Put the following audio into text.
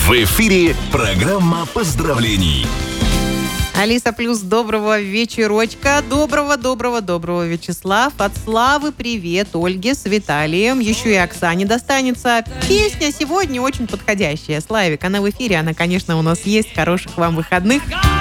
В эфире программа поздравлений. Алиса Плюс, доброго вечерочка. Доброго, Вячеслав. От Славы привет Ольге с Виталием. Еще и Оксане достанется. Песня сегодня очень подходящая. Славик, она в эфире. Она, конечно, у нас есть. Хороших вам выходных.